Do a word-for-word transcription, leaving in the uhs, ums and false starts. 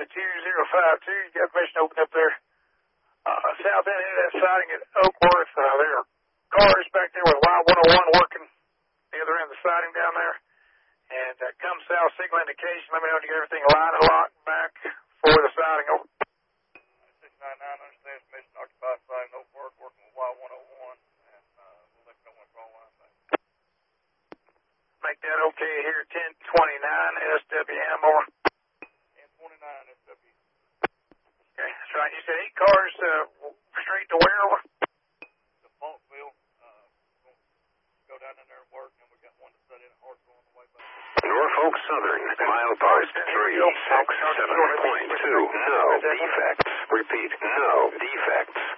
to two zero five two. You got permission to open up there. Uh, south end of that siding at Oakworth. Uh, there are cars back there with Y one oh one working the other end of the siding down there. And uh, come south, signal indication. Let me know when you get everything lined and locked back for the siding. Over. six nine nine, understands mission occupied siding, Oakworth, working with Y one oh one. And uh, we'll let you know when it's all lined back. Make that okay here, ten twenty-nine S W M, over. ten twenty-nine S W. Okay, that's right. You said eight cars uh, straight to where, over? To Funkville. Uh, we'll go down in there and work, and we got one to set in at Hartsville on the way back. Norfolk Southern, milepost three six seven point two, no defects. Repeat, no defects.